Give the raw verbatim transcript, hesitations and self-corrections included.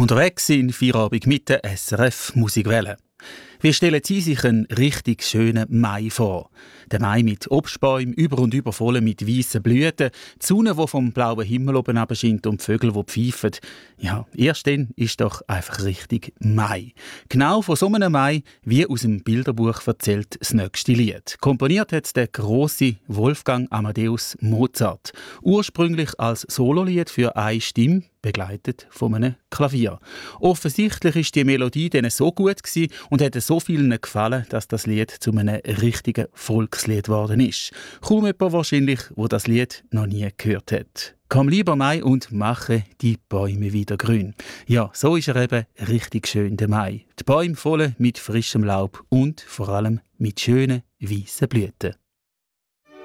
Unterwegs in Feierabend mit der S R F Musikwelle. Wie stellen Sie sich einen richtig schönen Mai vor? Der Mai mit Obstbäumen, über und über voll mit weißen Blüten, die Sonne, die vom blauen Himmel oben scheint und die Vögel, die pfeifen. Ja, erst dann ist doch einfach richtig Mai. Genau von so einem Mai, wie aus dem Bilderbuch erzählt das nächste Lied. Komponiert hat der grosse Wolfgang Amadeus Mozart. Ursprünglich als Sololied für eine Stimme, begleitet von einem Klavier. Offensichtlich ist die Melodie denen so gut gewesen und hat so vielen gefallen, dass das Lied zu einem richtigen Volkslied geworden ist. Kaum jemand wahrscheinlich, der das Lied noch nie gehört hat. Komm lieber Mai und mache die Bäume wieder grün. Ja, so ist er eben richtig schön, der Mai. Die Bäume voll mit frischem Laub und vor allem mit schönen weißen Blüten.